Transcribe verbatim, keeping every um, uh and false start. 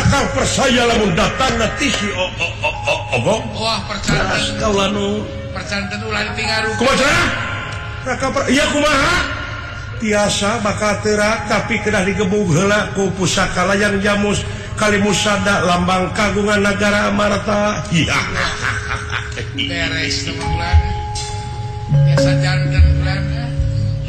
Kakang percaya lamun datang nanti si Obong. Wah percanten. Kaulanu. Percanten ulah ditingaruh. Kumaha? Raka per iya kumaha? Tiasa bakal terak tapi kedah digebug heula ku pusaka layang jamus kali musada lambang kagungan negara Amarta. Iya. Beres teman bulan. Biasa janten bulan.